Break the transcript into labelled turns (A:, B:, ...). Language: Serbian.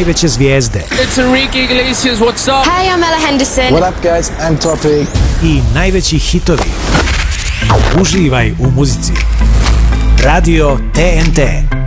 A: najveće zvijezde.
B: It's Enrique Iglesias, what's up?
C: Hey, I'm Ella Henderson.
D: What up guys, I'm Topic.
A: I najveći hitovi. Uživaj u muzici. Radio TNT.